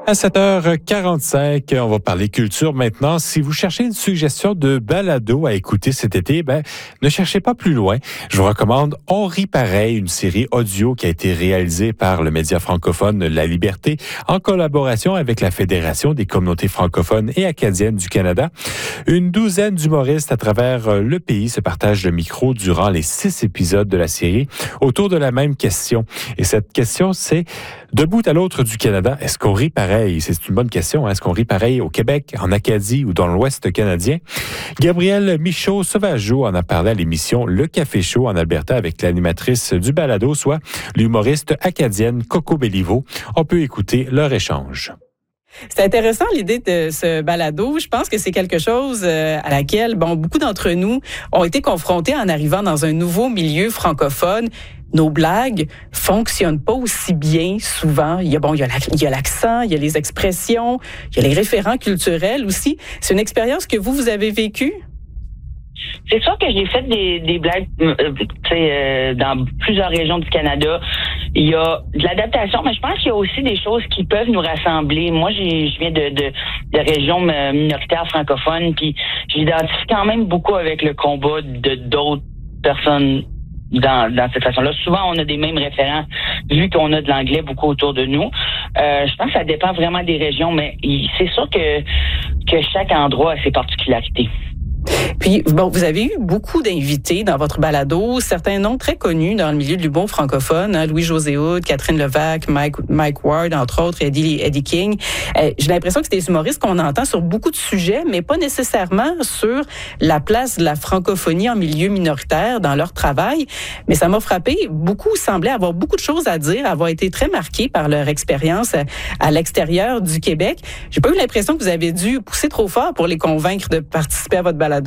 À 7h45, on va parler culture maintenant. Si vous cherchez une suggestion de balado à écouter cet été, ne cherchez pas plus loin. Je vous recommande On rit pareil, une série audio qui a été réalisée par le média francophone La Liberté en collaboration avec la Fédération des communautés francophones et acadiennes du Canada. Une douzaine d'humoristes à travers le pays se partagent le micro durant les 6 épisodes de la série autour de la même question. Et cette question, c'est de bout à l'autre du Canada, est-ce qu'on rit pareil? C'est une bonne question. Est-ce qu'on rit pareil au Québec, en Acadie ou dans l'Ouest canadien? Gabrielle Michaud-Sauvageau en a parlé à l'émission Le Café Chaud en Alberta avec l'animatrice du balado, soit l'humoriste acadienne Coco Béliveau. On peut écouter leur échange. C'est intéressant l'idée de ce balado. Je pense que c'est quelque chose à laquelle beaucoup d'entre nous ont été confrontés en arrivant dans un nouveau milieu francophone. Nos blagues fonctionnent pas aussi bien souvent. Il y a l'accent, il y a les expressions, il y a les référents culturels aussi. C'est une expérience que vous avez vécue? C'est sûr que j'ai fait des blagues dans plusieurs régions du Canada. Il y a de l'adaptation, mais je pense qu'il y a aussi des choses qui peuvent nous rassembler. Moi, je viens de régions minoritaires francophones, puis j'identifie quand même beaucoup avec le combat de d'autres personnes dans cette façon-là. Souvent, on a des mêmes référents, vu qu'on a de l'anglais beaucoup autour de nous. Je pense que ça dépend vraiment des régions, mais c'est sûr que chaque endroit a ses particularités. Puis, vous avez eu beaucoup d'invités dans votre balado, certains noms très connus dans le milieu de l'humour francophone, Louis-José Hood, Catherine Levac, Mike Ward, entre autres, Eddie King. J'ai l'impression que c'est des humoristes qu'on entend sur beaucoup de sujets, mais pas nécessairement sur la place de la francophonie en milieu minoritaire dans leur travail. Mais ça m'a frappé. Beaucoup semblaient avoir beaucoup de choses à dire, avoir été très marqués par leur expérience à l'extérieur du Québec. J'ai pas eu l'impression que vous avez dû pousser trop fort pour les convaincre de participer à votre balado.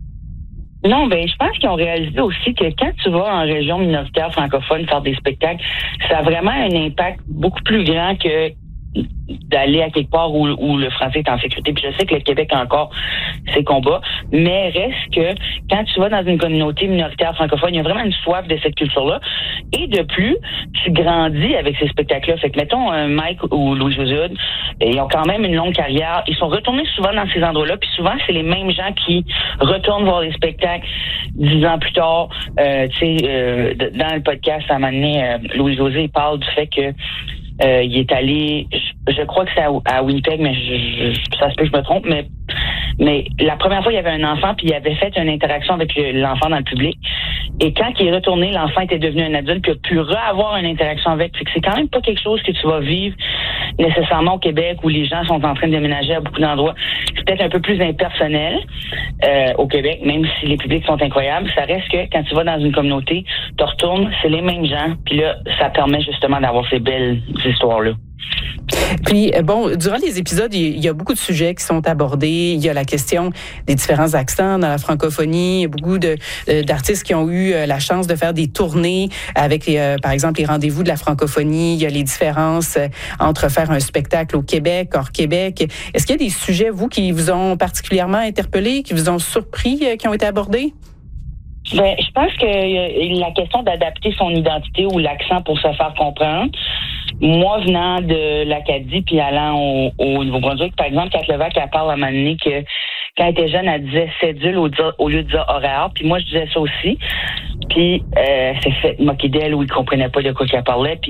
Non, je pense qu'ils ont réalisé aussi que quand tu vas en région minoritaire francophone faire des spectacles, ça a vraiment un impact beaucoup plus grand que d'aller à quelque part où le français est en sécurité. Puis je sais que le Québec a encore ses combats, mais reste que quand tu vas dans une communauté minoritaire francophone, il y a vraiment une soif de cette culture-là. Et de plus, tu grandis avec ces spectacles-là. Fait que, mettons, Mike ou Louis-José Hood, ils ont quand même une longue carrière. Ils sont retournés souvent dans ces endroits-là, puis souvent, c'est les mêmes gens qui retournent voir les spectacles 10 ans plus tard. Dans le podcast, à un moment donné, Louis-José, il parle du fait que il est allé, je crois que c'est à Winnipeg, mais ça se peut que je me trompe, mais la première fois, il y avait un enfant, puis il avait fait une interaction avec l'enfant dans le public. Et quand il est retourné, l'enfant était devenu un adulte, puis il a pu avoir une interaction avec. C'est quand même pas quelque chose que tu vas vivre nécessairement au Québec, où les gens sont en train de déménager à beaucoup d'endroits. C'est peut-être un peu plus impersonnel au Québec, même si les publics sont incroyables. Ça reste que quand tu vas dans une communauté, tu retournes, c'est les mêmes gens, puis là, ça permet justement d'avoir ces belles histoires-là. Puis, durant les épisodes, il y a beaucoup de sujets qui sont abordés. Il y a la question des différents accents dans la francophonie. Il y a beaucoup d'artistes qui ont eu la chance de faire des tournées avec, par exemple, les rendez-vous de la francophonie. Il y a les différences entre faire un spectacle au Québec, hors Québec. Est-ce qu'il y a des sujets, vous, qui vous ont particulièrement interpellé, qui vous ont surpris, qui ont été abordés? Je pense que la question d'adapter son identité ou l'accent pour se faire comprendre. Moi, venant de l'Acadie puis allant au Nouveau-Brunswick, par exemple, Kat Levac, elle parle à un moment donné que quand elle était jeune, elle disait cédule au lieu de dire horaire. Puis moi, je disais ça aussi. Puis, c'est fait moquer d'elle où il comprenait pas de quoi qu'elle parlait. Puis